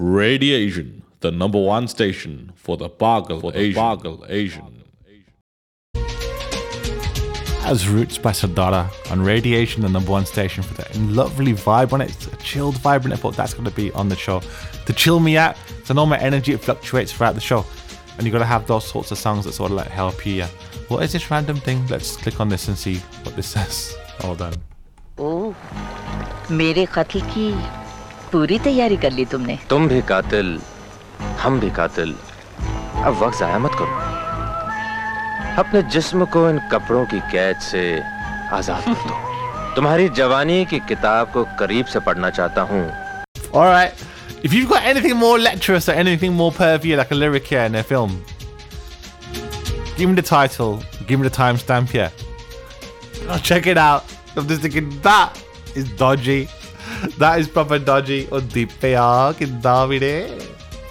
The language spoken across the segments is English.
Radiation, the number one station for the Bargal Asian. As Roots by Sardara on Radiation, the number one station for the lovely vibe on it. It's a chilled vibe, and I thought that's going to be on the show to chill me out. So I know my energy, it fluctuates throughout the show, and you got to have those sorts of songs that sort of like help you. Yeah. What is this random thing? Let's click on this and see what this says. Hold on. Oh, मेरे कत्ल की पूरी तैयारी कर ली तुमने? तुम भी कातिल, हम भी कातिल. अब वक्त ज़ाया मत करो. अपने जिस्म को इन कपड़ों की कैद से आजाद कर दो. तुम्हारी जवानी की किताब को करीब से पढ़ना चाहता हूँ. All right. If you've got anything more lecherous or anything more pervy, like a lyric here in a film, give me the title, give me the timestamp here. I'll check it out. I'm just thinking, that is dodgy. That is proper dodgy. Oh, deep Davide.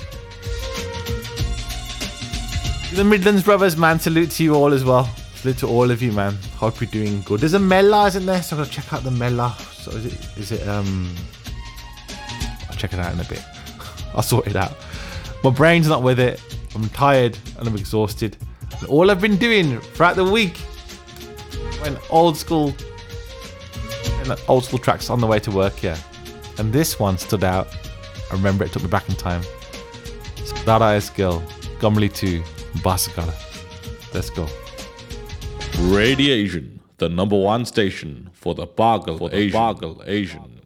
The Midlands brothers, man, salute to you all as well. Salute to all of you, man. Hope you're doing good. There's a Mela, isn't there? So I'm gonna check out the Mela. So is it I'll check it out in a bit. I'll sort it out. My brain's not with it. I'm tired and I'm exhausted. And all I've been doing throughout the week, when old school tracks on the way to work here. And this one stood out. I remember it took me back in time. So that Eyes Girl, Gomli 2, Basakala. Let's go. Radiation, the number one station for the Bargal Asian.